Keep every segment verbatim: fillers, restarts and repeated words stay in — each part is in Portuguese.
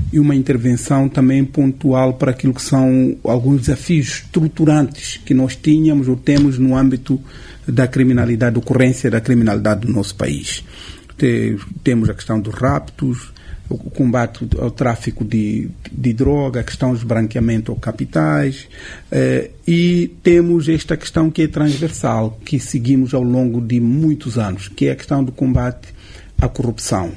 e uma intervenção também pontual para aquilo que são alguns desafios estruturantes que nós tínhamos ou temos no âmbito da criminalidade, da ocorrência da criminalidade do nosso país. Temos a questão dos raptos, o combate ao tráfico de, de droga, a questão dos branqueamento ou capitais, eh, e temos esta questão que é transversal, que seguimos ao longo de muitos anos, que é a questão do combate à corrupção.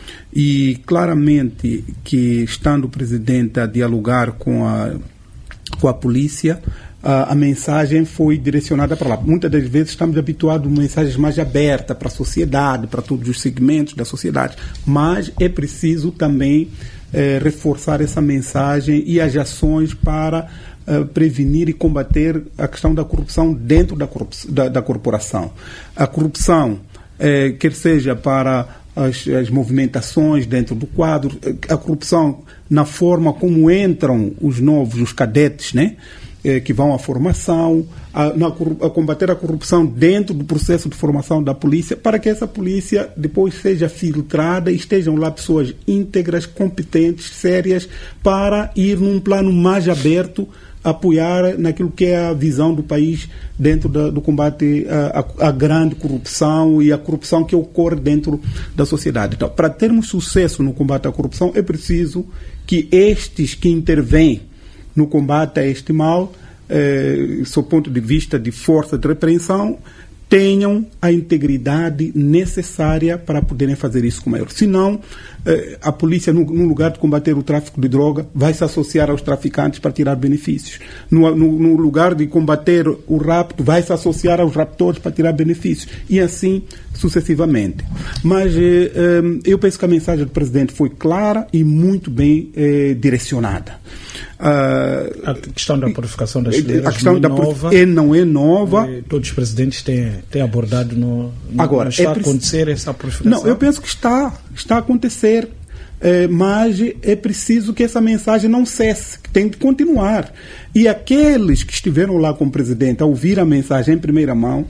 E claramente que, estando o Presidente a dialogar com a, com a polícia, a, a mensagem foi direcionada para lá. Muitas das vezes estamos habituados a mensagens mais abertas para a sociedade, para todos os segmentos da sociedade, mas é preciso também eh, reforçar essa mensagem e as ações para eh, prevenir e combater a questão da corrupção dentro da, corrup- da, da corporação. A corrupção, eh, quer seja para As, as movimentações dentro do quadro, a corrupção na forma como entram os novos, os cadetes, né, eh, que vão à formação, a, na, a combater a corrupção dentro do processo de formação da polícia, para que essa polícia depois seja filtrada e estejam lá pessoas íntegras, competentes, sérias, para ir num plano mais aberto, apoiar naquilo que é a visão do país dentro da, do combate à, à grande corrupção e à corrupção que ocorre dentro da sociedade. Então, para termos sucesso no combate à corrupção, é preciso que estes que intervêm no combate a este mal, eh, sob o ponto de vista de força de repreensão, tenham a integridade necessária para poderem fazer isso com maior. Senão, eh, a polícia, no, no lugar de combater o tráfico de droga, vai se associar aos traficantes para tirar benefícios. No, no, no lugar de combater o rapto, vai se associar aos raptores para tirar benefícios. E assim sucessivamente. Mas eh, eh, eu penso que a mensagem do Presidente foi clara e muito bem eh, direcionada. Uh, a questão da purificação das fileiras a questão não é da nova. É, não é nova. Todos os presidentes têm, têm abordado no, no Agora, não está é a acontecer preci... essa purificação? Não, eu penso que está, está a acontecer. É, mas é preciso que essa mensagem não cesse, que tem de continuar. E aqueles que estiveram lá com o Presidente a ouvir a mensagem em primeira mão,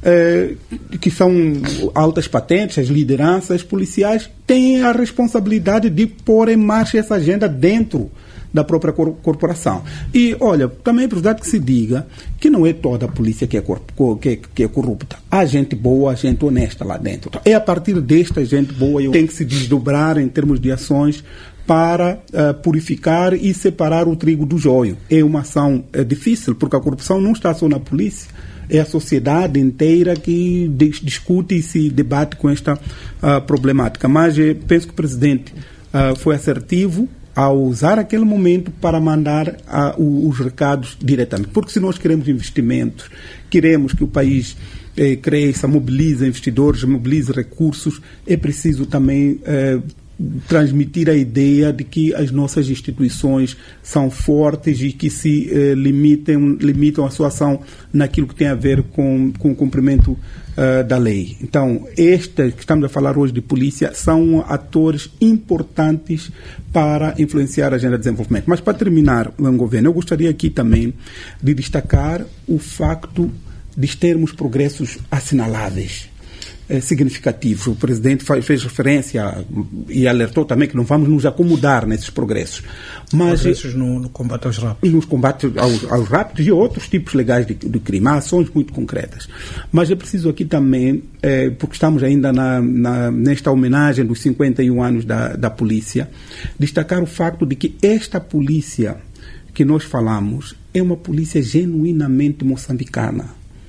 é, que são altas patentes, as lideranças policiais, têm a responsabilidade de pôr em marcha essa agenda dentro da própria cor- corporação. E, olha, também é verdade que se diga que não é toda a polícia que é, cor- que, que é corrupta. Há gente boa, gente honesta lá dentro. É a partir desta gente boa que tem que se desdobrar em termos de ações para uh, purificar e separar o trigo do joio. É uma ação uh, difícil, porque a corrupção não está só na polícia, é a sociedade inteira que dis- discute e se debate com esta uh, problemática. Mas eh, penso que o Presidente uh, foi assertivo a usar aquele momento para mandar uh, os recados diretamente. Porque se nós queremos investimentos, queremos que o país eh, cresça, mobilize investidores, mobilize recursos, é preciso também eh, transmitir a ideia de que as nossas instituições são fortes e que se eh, limitem, limitam a sua ação naquilo que tem a ver com, com o cumprimento uh, da lei. Então, estes que estamos a falar hoje de polícia são atores importantes para influenciar a agenda de desenvolvimento. Mas, para terminar, o governo, eu gostaria aqui também de destacar o facto de termos progressos assinaláveis, significativos. O Presidente fez referência e alertou também que não vamos nos acomodar nesses progressos. Mas, progressos no, no combate aos raptos. Nos combates aos, aos raptos e outros tipos legais de, de crime. Há ações muito concretas. Mas é preciso aqui também, eh, porque estamos ainda na, na, nesta homenagem dos cinquenta e um anos da, da polícia, destacar o facto de que esta polícia que nós falamos é uma polícia genuinamente moçambicana.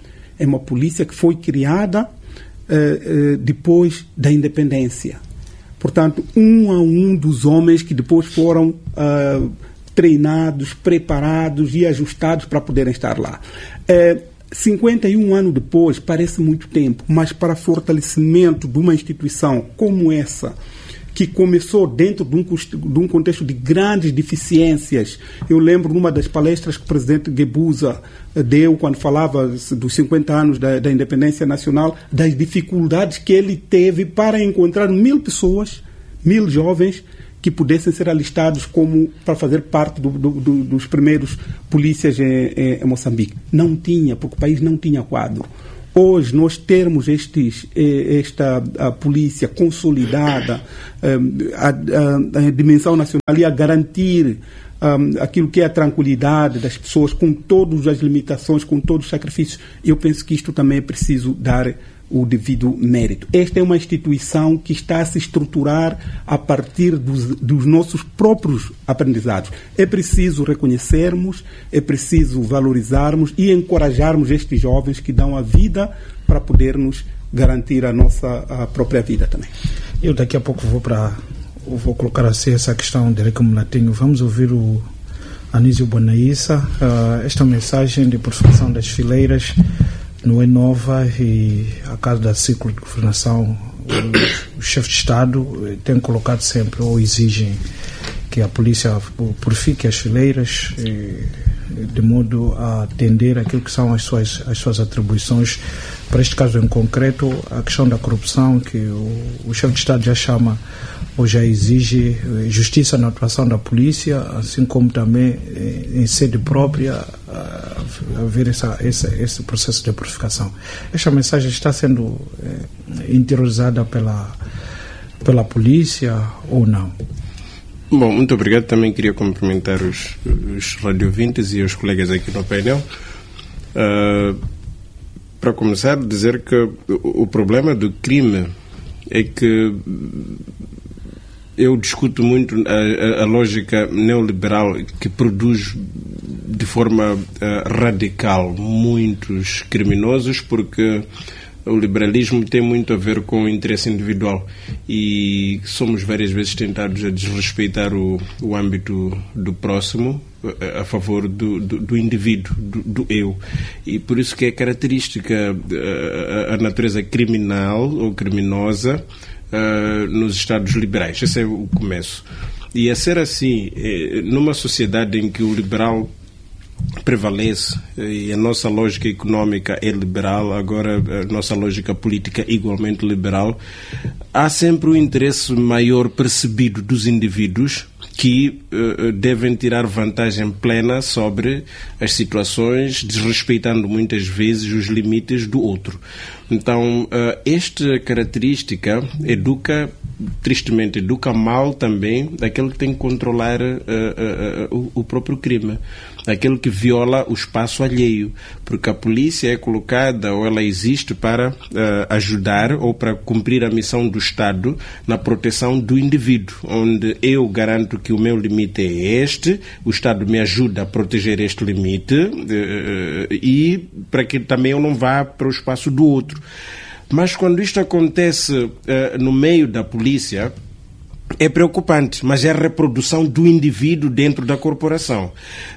É uma polícia que foi criada Uh, uh, depois da independência. Portanto, um a um dos homens que depois foram uh, treinados, preparados e ajustados para poderem estar lá. Uh, cinquenta e um anos depois, parece muito tempo, mas para fortalecimento de uma instituição como essa, que começou dentro de um, de um contexto de grandes deficiências. Eu lembro numa das palestras que o presidente Guebuza deu quando falava dos cinquenta anos da, da independência nacional, das dificuldades que ele teve para encontrar mil pessoas, mil jovens que pudessem ser alistados como para fazer parte do, do, do, dos primeiros polícias em, em Moçambique. Não tinha, porque o país não tinha quadro. Hoje nós termos estes, esta a polícia consolidada, a, a, a dimensão nacional e a garantir um, aquilo que é a tranquilidade das pessoas com todas as limitações, com todos os sacrifícios, eu penso que isto também é preciso dar o devido mérito. Esta é uma instituição que está a se estruturar a partir dos, dos nossos próprios aprendizados. É preciso reconhecermos, é preciso valorizarmos e encorajarmos estes jovens que dão a vida para podermos garantir a nossa a própria vida também. Eu daqui a pouco vou para vou colocar assim essa questão de como latinho. Vamos ouvir o Anísio Bonaissa, uh, esta mensagem de purificação das fileiras não é nova e a casa da ciclo de governação, o, o chefe de Estado tem colocado sempre ou exigem que a polícia purifique as fileiras e, de modo a atender aquilo que são as suas, as suas atribuições. Para este caso em concreto, a questão da corrupção, que o, o chefe de Estado já chama ou já exige justiça na atuação da polícia, assim como também em sede própria haver essa, essa, esse processo de purificação. Esta mensagem está sendo é, interiorizada pela, pela polícia ou não? Bom, muito obrigado. Também queria cumprimentar os, os radiovintes e os colegas aqui no painel. Uh, para começar, dizer que o, o problema do crime é que eu discuto muito a, a, a lógica neoliberal que produz de forma uh, radical muitos criminosos, porque o liberalismo tem muito a ver com o interesse individual e somos várias vezes tentados a desrespeitar o, o âmbito do próximo a, a favor do, do, do indivíduo, do, do eu. E por isso que é característica a, a natureza criminal ou criminosa uh, nos Estados liberais. Esse é o começo. E a ser assim, numa sociedade em que o liberal prevalece e a nossa lógica económica é liberal, agora a nossa lógica política igualmente liberal, há sempre um interesse maior percebido dos indivíduos que uh, devem tirar vantagem plena sobre as situações, desrespeitando muitas vezes os limites do outro. Então, uh, esta característica educa, tristemente, educa mal também aquele que tem que controlar uh, uh, uh, o, o próprio crime, aquele que viola o espaço alheio, porque a polícia é colocada ou ela existe para uh, ajudar ou para cumprir a missão do Estado na proteção do indivíduo, onde eu garanto que o meu limite é este, o Estado me ajuda a proteger este limite uh, e para que também eu não vá para o espaço do outro. Mas quando isto acontece uh, no meio da polícia, é preocupante, mas é a reprodução do indivíduo dentro da corporação.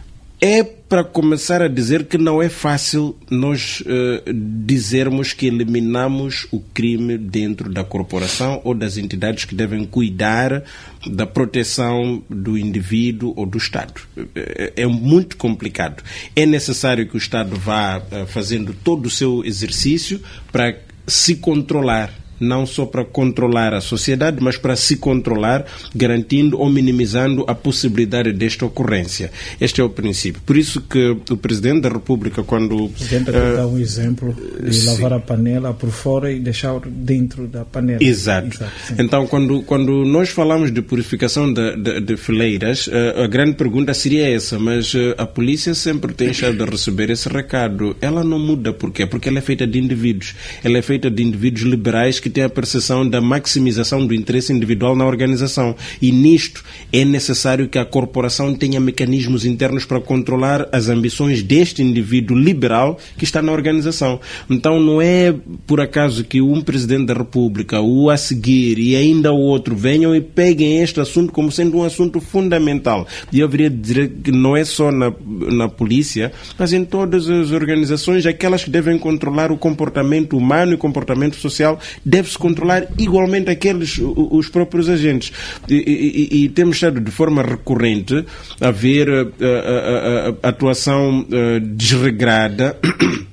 É para começar a dizer que não é fácil nós uh, dizermos que eliminamos o crime dentro da corporação ou das entidades que devem cuidar da proteção do indivíduo ou do Estado. É, é muito complicado. É necessário que o Estado vá uh, fazendo todo o seu exercício para se controlar, não só para controlar a sociedade, mas para se controlar, garantindo ou minimizando a possibilidade desta ocorrência. Este é o princípio. Por isso que o Presidente da República, quando... O Presidente uh, dá um exemplo de sim. lavar a panela por fora e deixar dentro da panela. Exato. Exato então, quando, quando nós falamos de purificação de, de, de fileiras, uh, a grande pergunta seria essa, mas uh, a polícia sempre tem deixado de receber esse recado. Ela não muda. Por quê? Porque ela é feita de indivíduos. Ela é feita de indivíduos liberais que tem a percepção da maximização do interesse individual na organização. E nisto é necessário que a corporação tenha mecanismos internos para controlar as ambições deste indivíduo liberal que está na organização. Então não é por acaso que um Presidente da República, o a seguir e ainda o outro venham e peguem este assunto como sendo um assunto fundamental. E eu deveria dizer que não é só na, na polícia, mas em todas as organizações, aquelas que devem controlar o comportamento humano e o comportamento social, deve-se controlar igualmente aqueles, os próprios agentes. E, e, e temos estado de forma recorrente a ver a, a, a, a atuação a, desregrada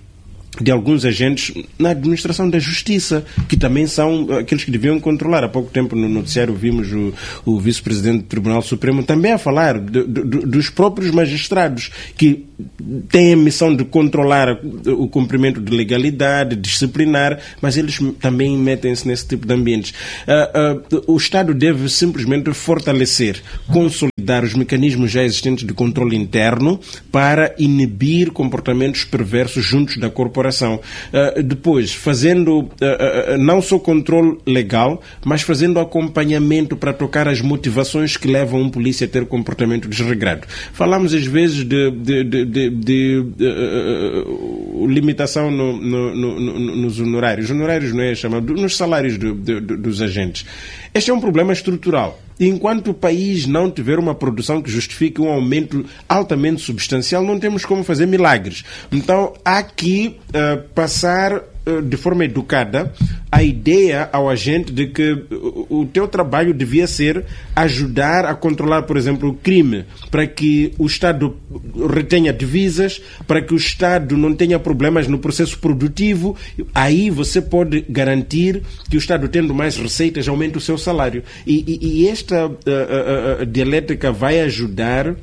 de alguns agentes na administração da justiça, que também são aqueles que deviam controlar. Há pouco tempo no noticiário vimos o, o vice-presidente do Tribunal Supremo também a falar de, de, dos próprios magistrados, que têm a missão de controlar o cumprimento de legalidade, disciplinar, mas eles também metem-se nesse tipo de ambientes. Uh, uh, o Estado deve simplesmente fortalecer, consolidar os mecanismos já existentes de controle interno para inibir comportamentos perversos juntos da corporação. Uh, depois, fazendo uh, uh, não só controle legal, mas fazendo acompanhamento para tocar as motivações que levam um polícia a ter comportamento desregrado. Falamos às vezes de, de, de, de, de uh, uh, limitação no, no, no, nos honorários. Honorários não é chamado, nos salários do, do, do, dos agentes. Este é um problema estrutural. Enquanto o país não tiver uma produção que justifique um aumento altamente substancial, não temos como fazer milagres. Então, há que uh, passar uh, de forma educada a ideia ao agente de que o, o teu trabalho devia ser ajudar a controlar, por exemplo, o crime, para que o Estado retenha divisas, para que o Estado não tenha problemas no processo produtivo. Aí você pode garantir que o Estado, tendo mais receitas, aumente o seu salário. E, e, e esta uh, uh, uh, dialética vai ajudar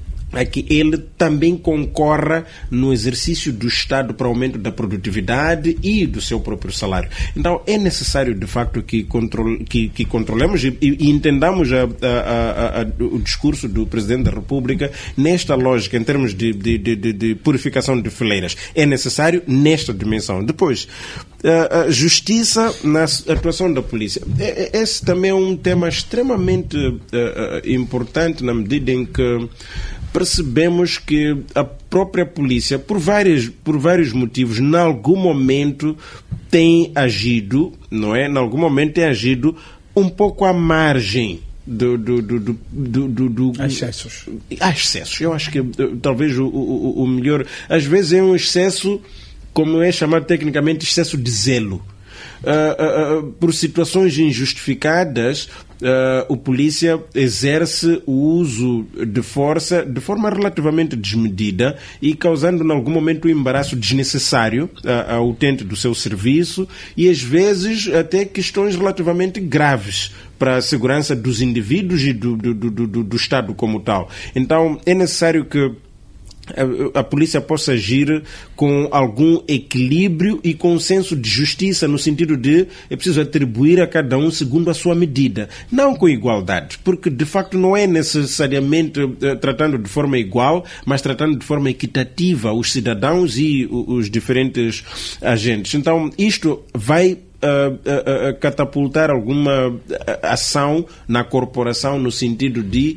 a que ele também concorra no exercício do Estado para o aumento da produtividade e do seu próprio salário. Então, é necessário, de facto, que, controle, que, que controlemos e, e entendamos a, a, a, a, o discurso do Presidente da República nesta lógica, em termos de, de, de, de purificação de fileiras. É necessário nesta dimensão. Depois, a, a justiça na atuação da polícia. Esse também é um tema extremamente uh, importante, na medida em que percebemos que a própria polícia, por vários, por vários motivos, em algum momento tem agido, não é? Em algum momento tem agido um pouco à margem do... do, do, do, do, do, do excessos. Há excessos. Eu acho que talvez o, o, o melhor... Às vezes é um excesso, como é chamado tecnicamente, excesso de zelo. Uh, uh, uh, por situações injustificadas, uh, o polícia exerce o uso de força de forma relativamente desmedida e causando em algum momento um embaraço desnecessário uh, ao utente do seu serviço e às vezes até questões relativamente graves para a segurança dos indivíduos e do, do, do, do, do Estado como tal. Então é necessário que a, a polícia possa agir com algum equilíbrio e com um senso de justiça, no sentido de é preciso atribuir a cada um segundo a sua medida, não com igualdade, porque de facto não é necessariamente uh, tratando de forma igual, mas tratando de forma equitativa os cidadãos e uh, os diferentes agentes. Então isto vai Uh, uh, uh, catapultar alguma uh, ação na corporação no sentido de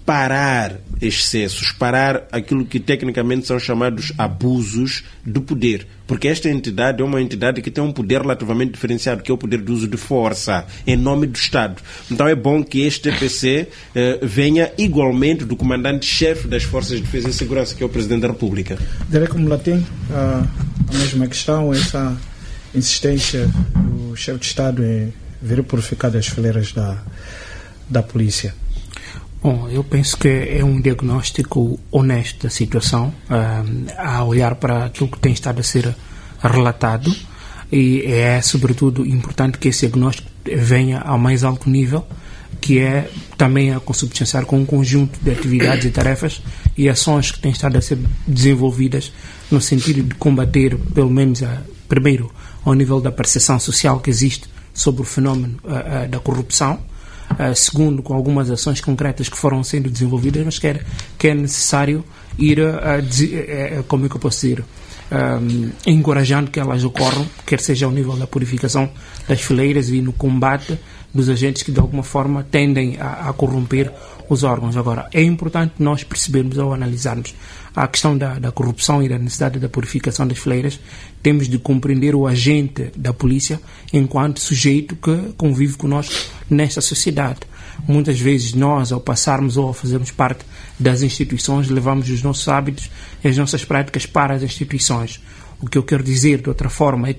parar excessos, parar aquilo que tecnicamente são chamados abusos do poder, porque esta entidade é uma entidade que tem um poder relativamente diferenciado, que é o poder do uso de força em nome do Estado. Então é bom que este T P C uh, venha igualmente do comandante-chefe das Forças de Defesa e Segurança, que é o Presidente da República. Direto Mulatim, a mesma questão, essa insistência do chefe de Estado em vir purificar as fileiras da, da polícia. Bom, eu penso que é um diagnóstico honesto da situação, uh, a olhar para aquilo que tem estado a ser relatado, e é sobretudo importante que esse diagnóstico venha ao mais alto nível, que é também a consubstanciar com um conjunto de atividades e tarefas e ações que têm estado a ser desenvolvidas no sentido de combater, pelo menos, a, primeiro, ao nível da percepção social que existe sobre o fenómeno uh, uh, da corrupção, uh, segundo, com algumas ações concretas que foram sendo desenvolvidas, mas que é, que é necessário ir, uh, uh, uh, como é que eu posso dizer, um, encorajando que elas ocorram, quer seja ao nível da purificação das fileiras e no combate dos agentes que de alguma forma tendem a, a corromper os órgãos. Agora, é importante nós percebermos, ao analisarmos a questão da, da corrupção e da necessidade da purificação das fileiras, temos de compreender o agente da polícia enquanto sujeito que convive conosco nesta sociedade. Muitas vezes nós, ao passarmos ou ao fazermos parte das instituições, levamos os nossos hábitos e as nossas práticas para as instituições. O que eu quero dizer de outra forma é que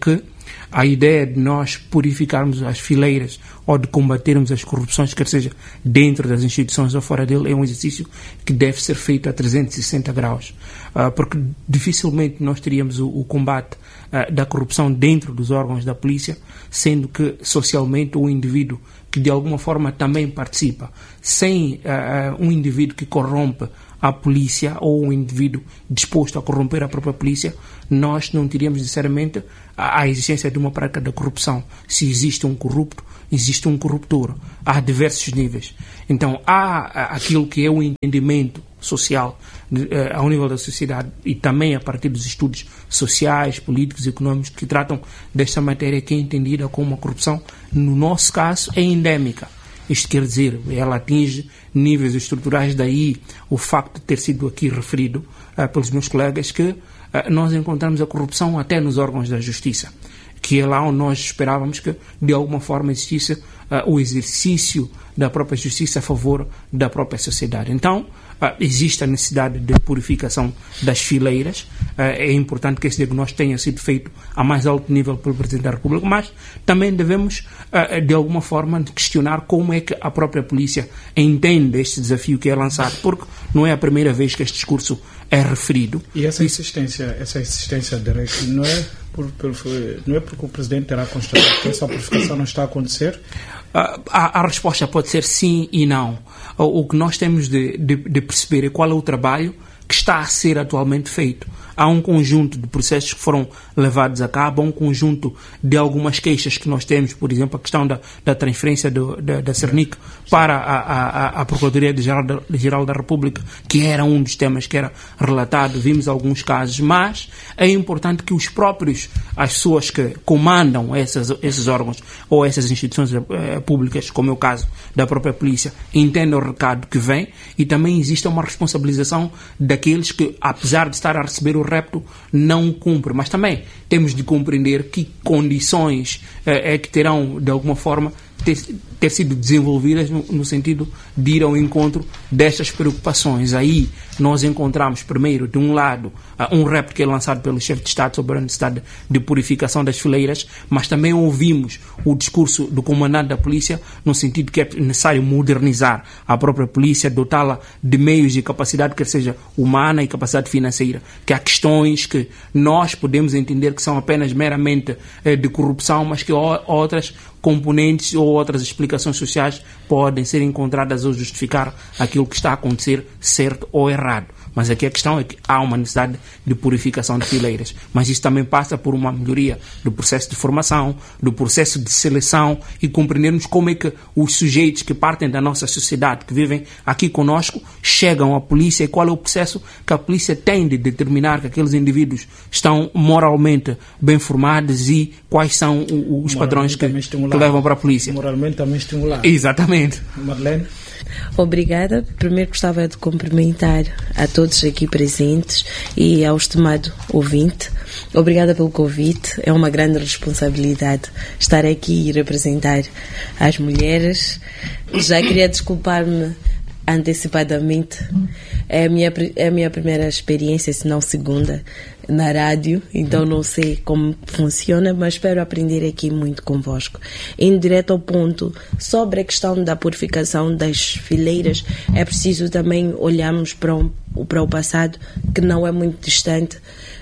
a ideia de nós purificarmos as fileiras ou de combatermos as corrupções, quer seja dentro das instituições ou fora dele, é um exercício que deve ser feito a trezentos e sessenta graus, uh, porque dificilmente nós teríamos o, o combate uh, da corrupção dentro dos órgãos da polícia, sendo que socialmente o indivíduo que de alguma forma também participa, sem uh, um indivíduo que corrompe a polícia ou um indivíduo disposto a corromper a própria polícia, nós não teríamos necessariamente a, a existência de uma prática da corrupção. Se existe um corrupto, existe um corruptor. Há diversos níveis. Então, há aquilo que é o entendimento social de, uh, ao nível da sociedade e também a partir dos estudos sociais, políticos e económicos que tratam desta matéria, que é entendida como uma corrupção, no nosso caso, é endémica. Isto quer dizer, ela atinge níveis estruturais, daí o facto de ter sido aqui referido uh, pelos meus colegas que uh, nós encontramos a corrupção até nos órgãos da justiça, que é lá onde nós esperávamos que de alguma forma existisse uh, o exercício da própria justiça a favor da própria sociedade. Então, uh, existe a necessidade de purificação das fileiras. Uh, é importante que esse diagnóstico tenha sido feito a mais alto nível pelo Presidente da República, mas também devemos, uh, de alguma forma, questionar como é que a própria polícia entende este desafio que é lançado, porque não é a primeira vez que este discurso é referido. E essa insistência, essa insistência direta não é, por, por, não é porque o Presidente terá constatado que essa purificação não está a acontecer? Uh, a, a resposta pode ser sim e não. O, o que nós temos de, de, de perceber é qual é o trabalho que está a ser atualmente feito. Há um conjunto de processos que foram levados a cabo, há um conjunto de algumas queixas que nós temos, por exemplo, a questão da, da transferência do, da, da Cernic para a, a, a Procuradoria-Geral da, Geral da República, que era um dos temas que era relatado, vimos alguns casos, mas é importante que os próprios, as pessoas que comandam essas, esses órgãos ou essas instituições eh, públicas, como é o caso da própria polícia, entendam o recado que vem e também exista uma responsabilização daqueles que, apesar de estar a receber o repto, não cumpre. Mas também temos de compreender que condições eh, é que terão, de alguma forma, ter, ter sido desenvolvidas no, no sentido de ir ao encontro destas preocupações. Aí nós encontramos, primeiro, de um lado, uh, um repto que é lançado pelo chefe de Estado sobre a necessidade de purificação das fileiras, mas também ouvimos o discurso do comandante da polícia no sentido que é necessário modernizar a própria polícia, dotá-la de meios e capacidade, quer seja humana e capacidade financeira, que há questões que nós podemos entender que são apenas meramente eh, de corrupção, mas que o, outras componentes ou outras explicações sociais podem ser encontradas ou justificar aquilo que está a acontecer, certo ou errado. Mas aqui a questão é que há uma necessidade de purificação de fileiras. Mas isso também passa por uma melhoria do processo de formação, do processo de seleção e compreendermos como é que os sujeitos que partem da nossa sociedade, que vivem aqui conosco, chegam à polícia e qual é o processo que a polícia tem de determinar que aqueles indivíduos estão moralmente bem formados e quais são os padrões que, que levam para a polícia. Moralmente também estimular. Exatamente. Marlene? Obrigada. Primeiro gostava de cumprimentar a todos aqui presentes e ao estimado ouvinte. Obrigada pelo convite. É uma grande responsabilidade estar aqui e representar as mulheres. Já queria desculpar-me antecipadamente. É a minha, é a minha primeira experiência, se não segunda, na rádio, então não sei como funciona, mas espero aprender aqui muito convosco. Indo direto ao ponto, sobre a questão da purificação das fileiras, é preciso também olharmos para, um, para o passado, que não é muito distante.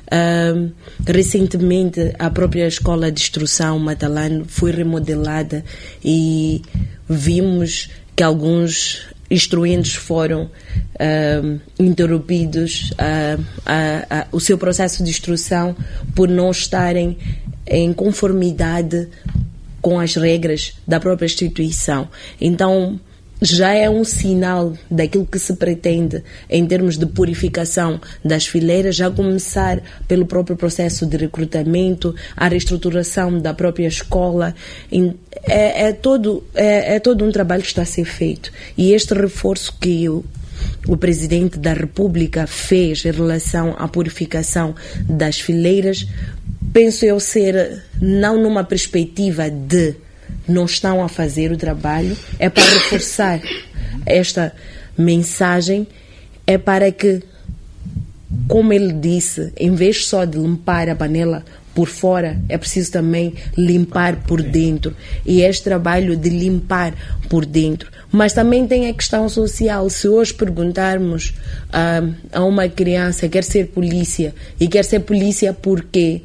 Uh, recentemente, a própria escola de instrução Matalano foi remodelada e vimos que alguns instruindos foram uh, interrompidos uh, uh, uh, o seu processo de instrução por não estarem em conformidade com as regras da própria instituição. Então, já é um sinal daquilo que se pretende em termos de purificação das fileiras, já começar pelo próprio processo de recrutamento, a reestruturação da própria escola. É, é, todo, é, é todo um trabalho que está a ser feito. E este reforço que o, o Presidente da República fez em relação à purificação das fileiras, penso eu ser não numa perspectiva de não estão a fazer o trabalho, é para reforçar esta mensagem, é para que, como ele disse, em vez só de limpar a panela por fora, é preciso também limpar por dentro. E este trabalho de limpar por dentro. Mas também tem a questão social. Se hoje perguntarmos uh, a uma criança quer ser polícia, e quer ser polícia por quê?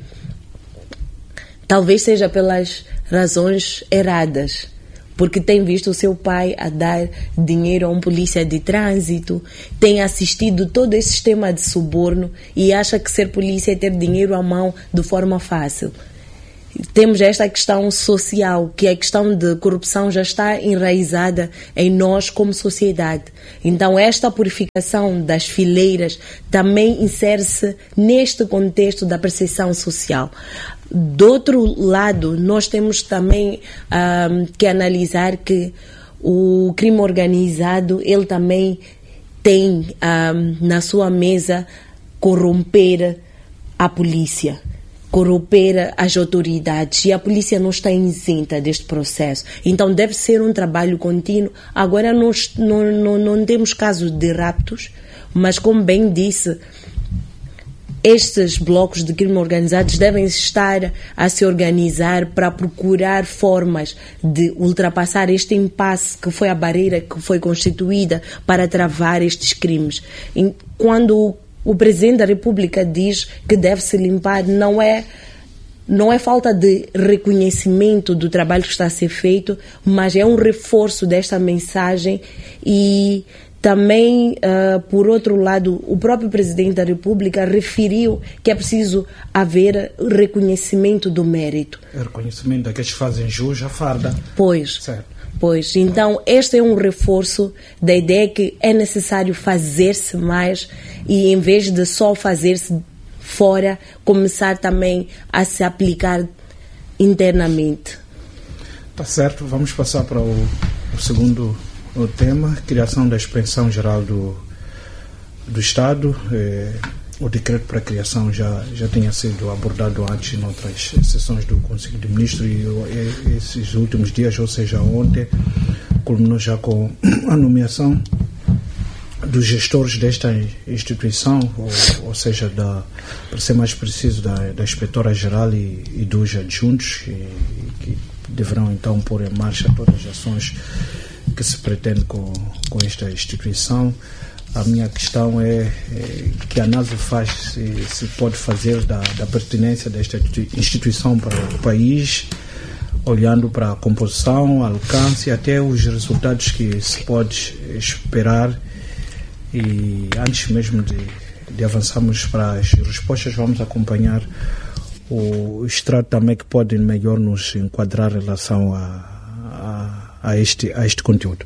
Talvez seja pelas razões erradas. Porque tem visto o seu pai a dar dinheiro a um polícia de trânsito, tem assistido todo esse sistema de suborno e acha que ser polícia é ter dinheiro à mão de forma fácil. Temos esta questão social, que a questão de corrupção já está enraizada em nós como sociedade. Então esta purificação das fileiras também insere-se neste contexto da percepção social. Do outro lado, nós temos também um, que analisar que o crime organizado, ele também tem um, na sua mesa corromper a polícia, corromper as autoridades, e a polícia não está isenta deste processo. Então deve ser um trabalho contínuo. Agora nós não, não, não temos casos de raptos, mas como bem disse, estes blocos de crime organizados devem estar a se organizar para procurar formas de ultrapassar este impasse que foi a barreira que foi constituída para travar estes crimes. Quando o Presidente da República diz que deve-se limpar, não é, não é falta de reconhecimento do trabalho que está a ser feito, mas é um reforço desta mensagem. E também, uh, por outro lado, o próprio Presidente da República referiu que é preciso haver reconhecimento do mérito. Reconhecimento daqueles que fazem jus à farda. Pois, certo. Pois, então este é um reforço da ideia que é necessário fazer-se mais e, em vez de só fazer-se fora, começar também a se aplicar internamente. Tá certo, vamos passar para o, o segundo o tema, criação da inspeção geral do, do Estado. Eh, o decreto para a criação já, já tinha sido abordado antes em outras sessões do Conselho de Ministros e, e esses últimos dias, ou seja, ontem, culminou já com a nomeação dos gestores desta instituição, ou, ou seja, da, para ser mais preciso, da, da Inspetora-Geral e, e dos adjuntos, que, que deverão então pôr em marcha todas as ações que se pretende com, com esta instituição. A minha questão é, é que análise faz, se, se pode fazer da, da pertinência desta instituição para o país, olhando para a composição, alcance e até os resultados que se pode esperar. E antes mesmo de, de avançarmos para as respostas, vamos acompanhar o extrato também que pode melhor nos enquadrar em relação a, a, a, este, a este conteúdo.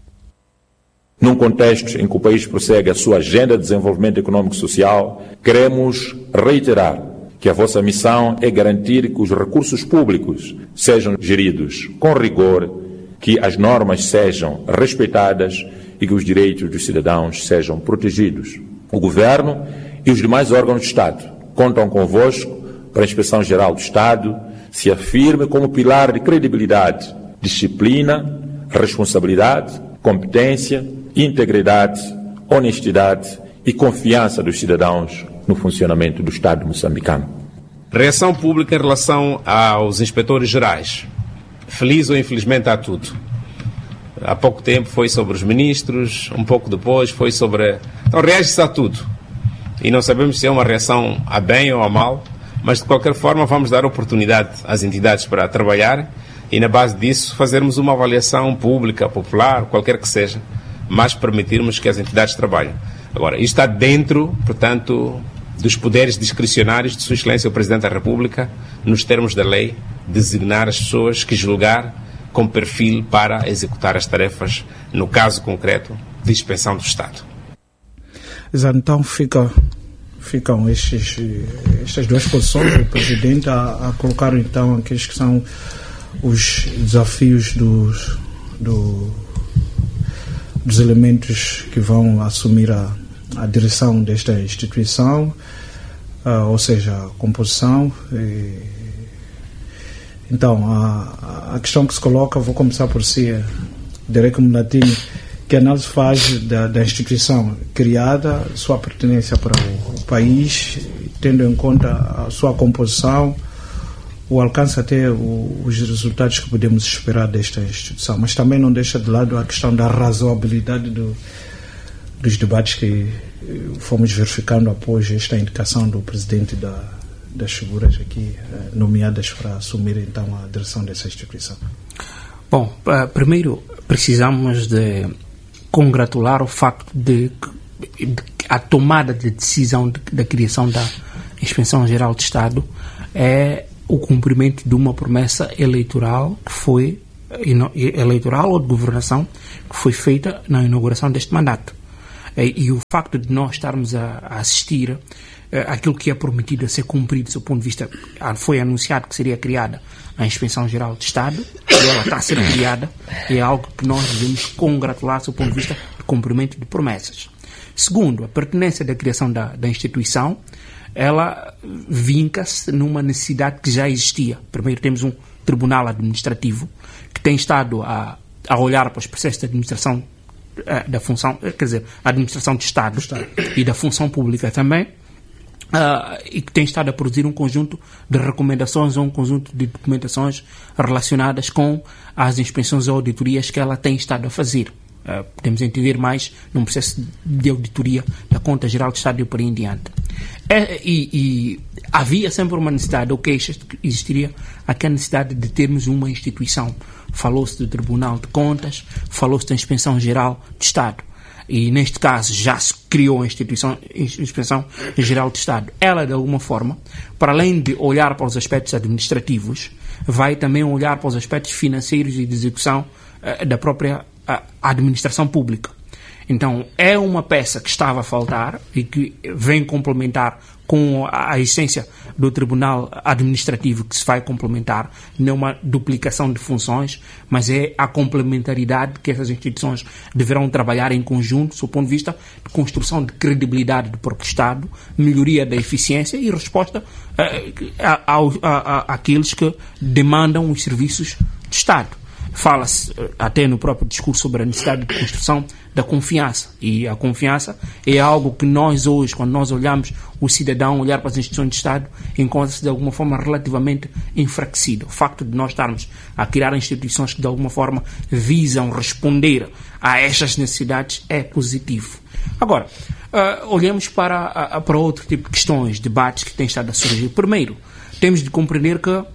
Num contexto em que o país prossegue a sua agenda de desenvolvimento econômico e social, queremos reiterar que a vossa missão é garantir que os recursos públicos sejam geridos com rigor, que as normas sejam respeitadas e que os direitos dos cidadãos sejam protegidos. O Governo e os demais órgãos do Estado contam convosco para a Inspeção Geral do Estado se afirme como pilar de credibilidade, disciplina, responsabilidade, competência, integridade, honestidade e confiança dos cidadãos no funcionamento do Estado moçambicano. Reação pública em relação aos inspetores gerais. Feliz ou infelizmente há tudo. Há pouco tempo foi sobre os ministros, um pouco depois foi sobre... Então reage-se a tudo. E não sabemos se é uma reação a bem ou a mal, mas de qualquer forma vamos dar oportunidade às entidades para trabalhar e na base disso fazermos uma avaliação pública, popular, qualquer que seja, mas permitirmos que as entidades trabalhem. Agora, isto está dentro, portanto, dos poderes discricionários de Sua Excelência o Presidente da República, nos termos da lei, designar as pessoas que julgar com perfil para executar as tarefas, no caso concreto, de inspeção do Estado. Exato, então fica, ficam estes, estas duas posições do Presidente a, a colocar então aqueles que são os desafios dos, do, dos elementos que vão assumir a, a direção desta instituição, uh, ou seja, a composição. E, então, a, a questão que se coloca, vou começar por si, Derek Mulatini, que análise faz da, da instituição criada, sua pertinência para o, o país, tendo em conta a sua composição, o alcance até o, os resultados que podemos esperar desta instituição, mas também não deixa de lado a questão da razoabilidade do, dos debates que fomos verificando após esta indicação do presidente da, das figuras aqui nomeadas para assumir então a direção dessa instituição. Bom, uh, primeiro precisamos de congratular o facto de que de, a tomada de decisão de, da criação da Inspeção Geral de Estado é o cumprimento de uma promessa eleitoral que foi eleitoral ou de governação que foi feita na inauguração deste mandato. E, e o facto de nós estarmos a, a assistir uh, aquilo que é prometido a ser cumprido, do seu ponto de vista, foi anunciado que seria criada a Inspeção Geral de Estado, e ela está a ser criada, é algo que nós devemos congratular do seu ponto de vista de cumprimento de promessas. Segundo, a pertinência da criação da, da instituição, ela vinca-se numa necessidade que já existia. Primeiro, temos um tribunal administrativo que tem estado a, a olhar para os processos de administração da função, quer dizer, a administração de Estado, Estado. E da função pública também, uh, e que tem estado a produzir um conjunto de recomendações ou um conjunto de documentações relacionadas com as inspeções ou auditorias que ela tem estado a fazer. Uh, podemos entender mais num processo de auditoria da Conta Geral de Estado e por aí em diante. É, e, e havia sempre uma necessidade, ou queixa, que existiria aquela necessidade de termos uma instituição. Falou-se do Tribunal de Contas, falou-se da Inspeção Geral de Estado. E, neste caso, já se criou a instituição, a Inspeção Geral de Estado. Ela, de alguma forma, para além de olhar para os aspectos administrativos, vai também olhar para os aspectos financeiros e de execução uh, da própria uh, administração pública. Então, é uma peça que estava a faltar e que vem complementar com a essência do Tribunal Administrativo, que se vai complementar, não é uma duplicação de funções, mas é a complementaridade que essas instituições deverão trabalhar em conjunto, do ponto de vista de construção de credibilidade do próprio Estado, melhoria da eficiência e resposta àqueles que demandam os serviços de Estado. Fala-se até no próprio discurso sobre a necessidade de construção da confiança. E a confiança é algo que nós hoje, quando nós olhamos o cidadão, olhar para as instituições de Estado, encontra-se de alguma forma relativamente enfraquecido. O facto de nós estarmos a criar instituições que de alguma forma visam responder a estas necessidades é positivo. Agora, uh, olhemos para, uh, para outro tipo de questões, debates que têm estado a surgir. Primeiro, temos de compreender que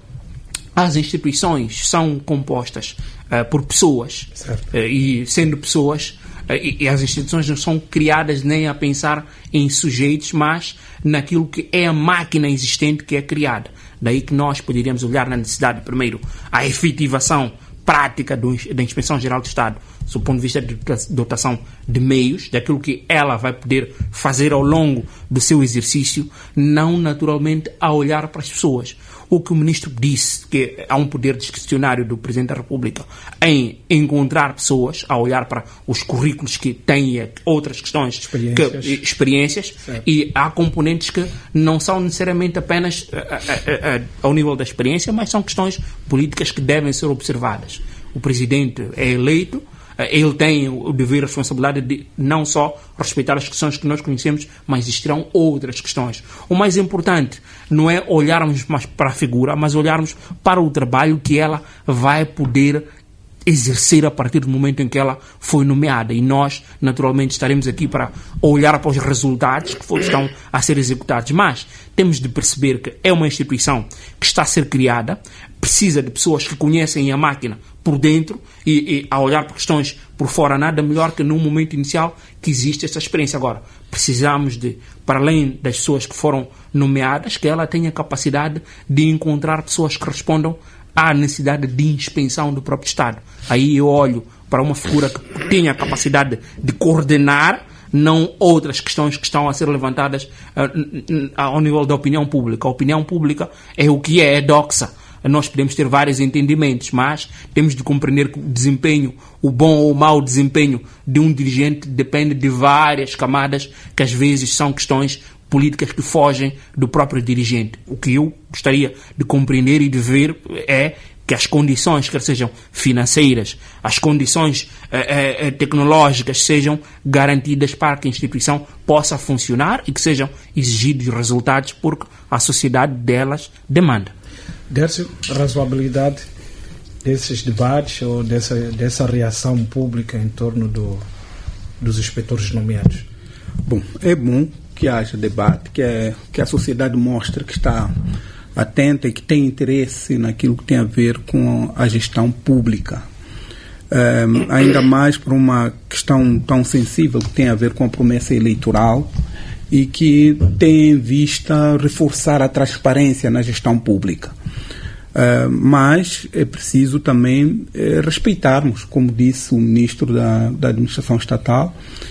as instituições são compostas uh, por pessoas uh, e sendo pessoas uh, e, e as instituições não são criadas nem a pensar em sujeitos, mas naquilo que é a máquina existente que é criada. Daí que nós poderíamos olhar na necessidade, primeiro, a efetivação prática do, da Inspeção Geral de Estado, do ponto de vista de dotação de meios, daquilo que ela vai poder fazer ao longo do seu exercício, não naturalmente a olhar para as pessoas. O que o Ministro disse, que há um poder discricionário do Presidente da República em encontrar pessoas, a olhar para os currículos que têm outras questões, experiências, que, experiências e há componentes que não são necessariamente apenas a, a, a, ao nível da experiência, mas são questões políticas que devem ser observadas. O Presidente é eleito, ele tem o dever e a responsabilidade de não só respeitar as questões que nós conhecemos, mas existirão outras questões. O mais importante não é olharmos mais para a figura, mas olharmos para o trabalho que ela vai poder exercer a partir do momento em que ela foi nomeada. E nós, naturalmente, estaremos aqui para olhar para os resultados que estão a ser executados. Mas temos de perceber que é uma instituição que está a ser criada, precisa de pessoas que conhecem a máquina por dentro e, e a olhar para questões por fora, nada melhor que no momento inicial que existe essa experiência. Agora, precisamos de, para além das pessoas que foram nomeadas, que ela tenha capacidade de encontrar pessoas que respondam à necessidade de inspeção do próprio Estado. Aí eu olho para uma figura que tenha a capacidade de coordenar, não outras questões que estão a ser levantadas uh, ao nível da opinião pública. A opinião pública é o que é, é doxa. Nós podemos ter vários entendimentos, mas temos de compreender que o desempenho, o bom ou o mau desempenho de um dirigente depende de várias camadas que às vezes são questões políticas que fogem do próprio dirigente. O que eu gostaria de compreender e de ver é que as condições, quer sejam financeiras, as condições eh, eh, tecnológicas sejam garantidas para que a instituição possa funcionar e que sejam exigidos resultados porque a sociedade delas demanda. Dércio, razoabilidade desses debates ou dessa, dessa reação pública em torno do, dos inspetores nomeados? Bom, é bom que haja debate, que, é, que a sociedade mostre que está atenta e que tem interesse naquilo que tem a ver com a gestão pública. Um, ainda mais por uma questão tão sensível que tem a ver com a promessa eleitoral e que tem em vista reforçar a transparência na gestão pública. Uh, mas é preciso também uh, respeitarmos, como disse o ministro da, da Administração Estatal,